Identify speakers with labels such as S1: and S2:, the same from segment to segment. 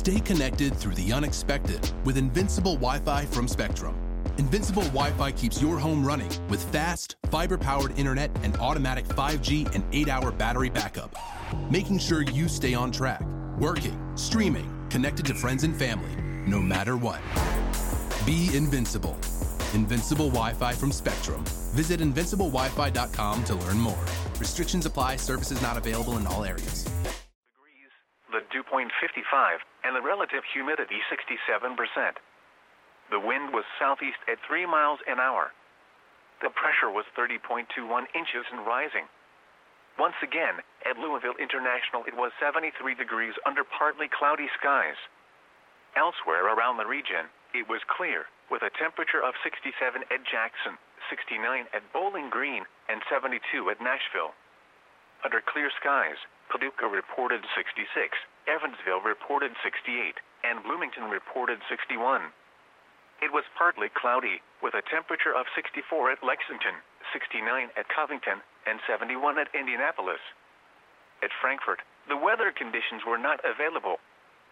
S1: Stay connected through the unexpected with Invincible Wi-Fi from Spectrum. Invincible Wi-Fi keeps your home running with fast, fiber-powered internet and automatic 5G and 8-hour battery backup, making sure you stay on track, working, streaming, connected to friends and family, no matter what. Be invincible. Invincible Wi-Fi from Spectrum. Visit invinciblewifi.com to learn more. Restrictions apply. Services not available in all areas.
S2: The dew point 55 and the relative humidity 67%. The wind was southeast at 3 miles an hour. The pressure was 30.21 inches and rising. Once again, at Louisville International, it was 73 degrees under partly cloudy skies. Elsewhere around the region, it was clear, with a temperature of 67 at Jackson, 69 at Bowling Green, and 72 at Nashville. Under clear skies, Paducah reported 66, Evansville reported 68, and Bloomington reported 61. It was partly cloudy, with a temperature of 64 at Lexington, 69 at Covington, and 71 at Indianapolis. At Frankfort, the weather conditions were not available.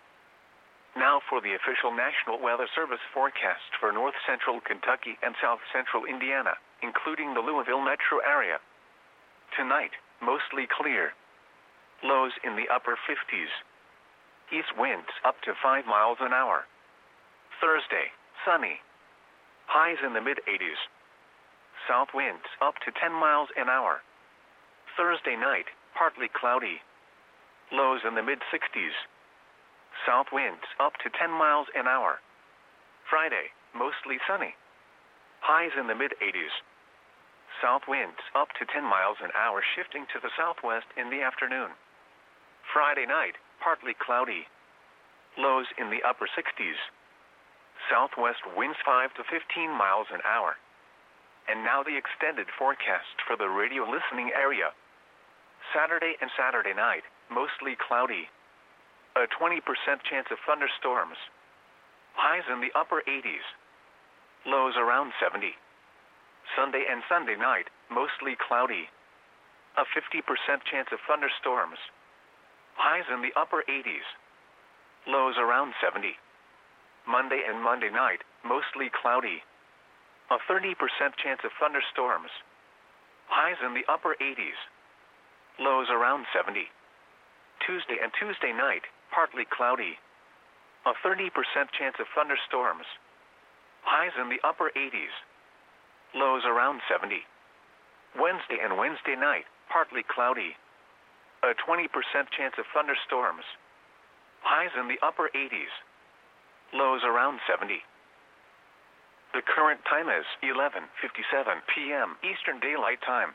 S2: Now for the official National Weather Service forecast for north central Kentucky and south central Indiana, including the Louisville metro area. Tonight, mostly clear. Lows in the upper 50s. East winds up to 5 miles an hour. Thursday, sunny. Highs in the mid-80s. South winds up to 10 miles an hour. Thursday night, partly cloudy. Lows in the mid-60s. South winds up to 10 miles an hour. Friday, mostly sunny. Highs in the mid-80s. South winds up to 10 miles an hour, shifting to the southwest in the afternoon. Friday night, partly cloudy. Lows in the upper 60s. Southwest winds 5 to 15 miles an hour. And now the extended forecast for the radio listening area. Saturday and Saturday night, mostly cloudy. A 20% chance of thunderstorms. Highs in the upper 80s. Lows around 70. Sunday and Sunday night, mostly cloudy. A 50% chance of thunderstorms. Highs in the upper 80s. Lows around 70. Monday and Monday night, mostly cloudy. A 30% chance of thunderstorms. Highs in the upper 80s. Lows around 70. Tuesday and Tuesday night, partly cloudy. A 30% chance of thunderstorms. Highs in the upper 80s. Lows around 70. Wednesday and Wednesday night, partly cloudy. A 20% chance of thunderstorms. Highs in the upper 80s. Lows around 70. The current time is 11:57 p.m. Eastern Daylight Time.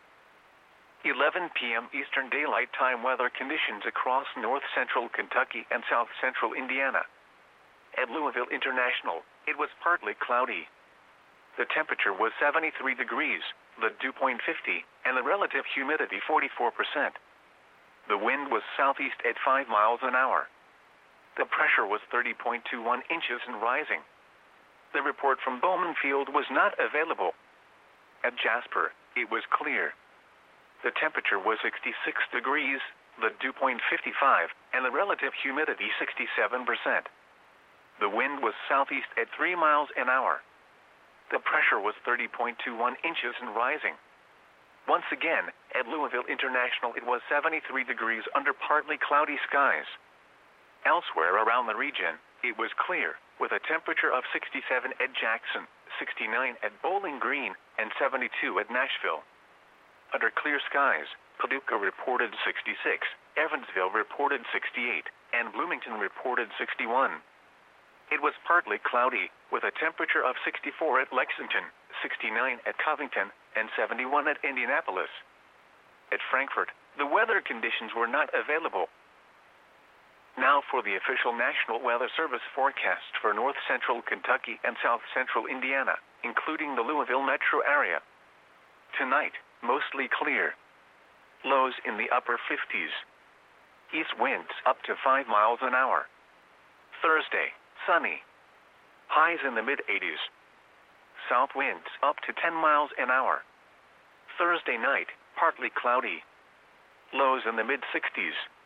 S2: 11 p.m. Eastern Daylight Time weather conditions across north central Kentucky and south central Indiana. At Louisville International, it was partly cloudy. The temperature was 73 degrees, the dew point 50, and the relative humidity 44%. The wind was southeast at 5 miles an hour. The pressure was 30.21 inches and rising. The report from Bowman Field was not available. At Jasper, it was clear. The temperature was 66 degrees, the dew point 55, and the relative humidity 67%. The wind was southeast at 3 miles an hour. The pressure was 30.21 inches and rising. Once again, at Louisville International, it was 73 degrees under partly cloudy skies. Elsewhere around the region, it was clear, with a temperature of 67 at Jackson, 69 at Bowling Green, and 72 at Nashville. Under clear skies, Paducah reported 66, Evansville reported 68, and Bloomington reported 61. It was partly cloudy, with a temperature of 64 at Lexington, 69 at Covington, and 71 at Indianapolis. At Frankfort, the weather conditions were not available. Now for the official National Weather Service forecast for north central Kentucky and south central Indiana, including the Louisville metro area. Tonight, mostly clear. Lows in the upper 50s. East winds up to 5 miles an hour. Thursday, sunny. Highs in the mid-80s. South winds up to 10 miles an hour. Thursday night, partly cloudy. Lows in the mid-60s.